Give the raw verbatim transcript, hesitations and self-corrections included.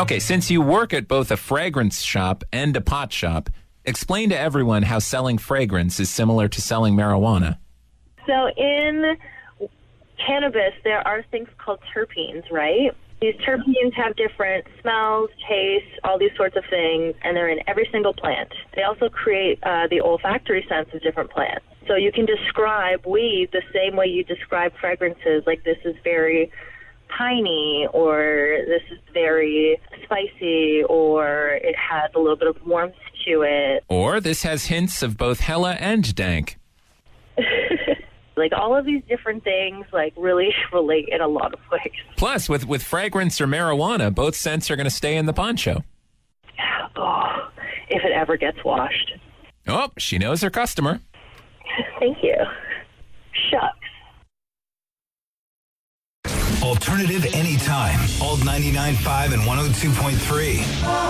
Okay, since you work at both a fragrance shop and a pot shop, explain to everyone how selling fragrance is similar to selling marijuana. So in cannabis, there are things called terpenes, right? These terpenes have different smells, tastes, all these sorts of things, and they're in every single plant. They also create uh, the olfactory sense of different plants. So you can describe weed the same way you describe fragrances, like this is very piney, or this is very spicy, or it has a little bit of warmth to it. Or this has hints of both hella and dank. Like, all of these different things, like, really relate in a lot of ways. Plus, with, with fragrance or marijuana, both scents are going to stay in the poncho. Oh, if it ever gets washed. Oh, she knows her customer. Thank you. Shucks. Alternative anytime. Alt ninety-nine point five and one oh two point three.